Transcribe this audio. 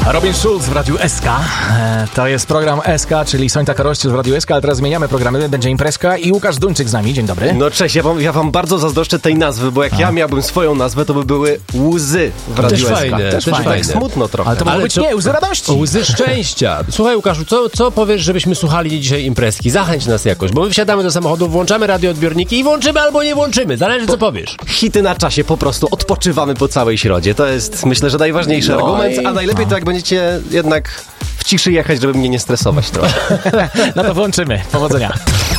Robin Schulz w Radiu SK. To jest program SK, czyli Sońta Karościel w Radiu SK, ale teraz zmieniamy programy, będzie imprezka i Łukasz Duńczyk z nami. Dzień dobry. No cześć, ja wam bardzo zazdroszczę tej nazwy, bo jak ja miałbym swoją nazwę, to by były łzy w Radiu SK. Też Tak fajne. smutno trochę. Ale to mogą być łzy radości. Łzy szczęścia. Słuchaj, Łukaszu, co powiesz, żebyśmy słuchali dzisiaj imprezki? Zachęć nas jakoś, bo my wsiadamy do samochodu, włączamy radioodbiorniki i włączymy albo nie włączymy. Zależy, co powiesz. Hity na czasie, po prostu odpoczywamy po całej środzie. To jest, myślę, że najważniejszy argument, a najlepiej to jak będziecie jednak w ciszy jechać, żeby mnie nie stresować trochę. No to włączymy. Powodzenia.